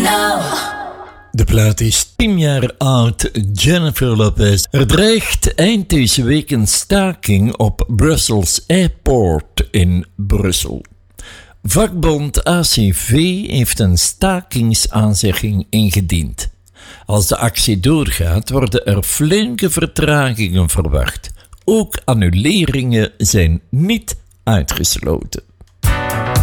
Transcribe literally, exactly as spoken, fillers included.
know. De plaat is tien jaar oud, Jennifer Lopez. Er dreigt eind deze week een staking op Brussels Airport in Brussel. Vakbond A C V heeft een stakingsaanzegging ingediend. Als de actie doorgaat, worden er flinke vertragingen verwacht. Ook annuleringen zijn niet uitgesloten.